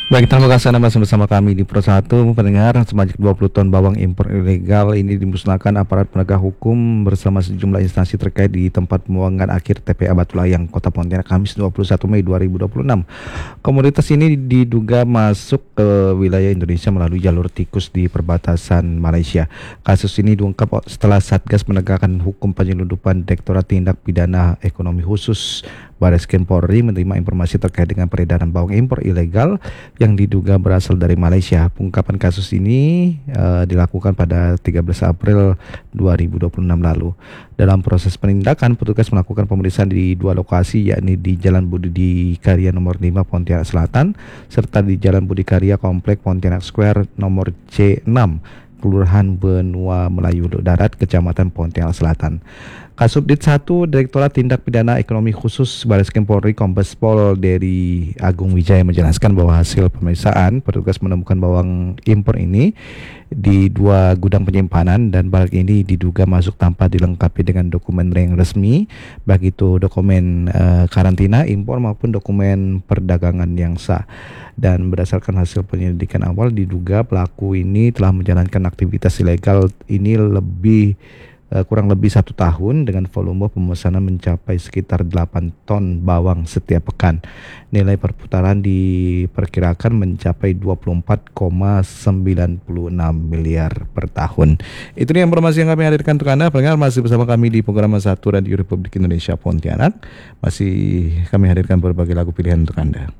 Baik, terima kasih Anda masih bersama kami di Pro 1. Pendengar, sebanyak 20 ton bawang impor ilegal ini dimusnahkan aparat penegak hukum bersama sejumlah instansi terkait di tempat pembuangan akhir TPA Batu Layang, Kota Pontianak, Kamis 21 Mei 2026. Komoditas ini diduga masuk ke wilayah Indonesia melalui jalur tikus di perbatasan Malaysia. Kasus ini diungkap setelah Satgas Penegakan Hukum Penyelundupan Direktorat Tindak Pidana Ekonomi Khusus Bareskrim Polri menerima informasi terkait dengan peredaran bawang impor ilegal yang diduga berasal dari Malaysia. Pengungkapan kasus ini dilakukan pada 13 April 2026 lalu. Dalam proses penindakan, petugas melakukan pemeriksaan di dua lokasi, yakni di Jalan Budi Karya nomor 5 Pontianak Selatan serta di Jalan Budi Karya Komplek Pontianak Square nomor C6 Kelurahan Benua Melayu Darat, Kecamatan Pontianak Selatan. Kasubdit 1 Direktorat Tindak Pidana Ekonomi Khusus Bareskrim Polri Kombes Pol Dery Agung Wijaya menjelaskan bahwa hasil pemeriksaan petugas menemukan bawang impor ini di dua gudang penyimpanan dan barang ini diduga masuk tanpa dilengkapi dengan dokumen yang resmi, baik itu dokumen karantina impor maupun dokumen perdagangan yang sah. Dan berdasarkan hasil penyelidikan awal diduga pelaku ini telah menjalankan aktivitas ilegal ini kurang lebih 1 tahun dengan volume pemesanan mencapai sekitar 8 ton bawang setiap pekan. Nilai perputaran diperkirakan mencapai 24,96 miliar per tahun. Itu nih informasi yang kami hadirkan untuk Anda. Pendengar, masih bersama kami di program 1 Radio Republik Indonesia Pontianak. Masih kami hadirkan berbagai lagu pilihan untuk Anda.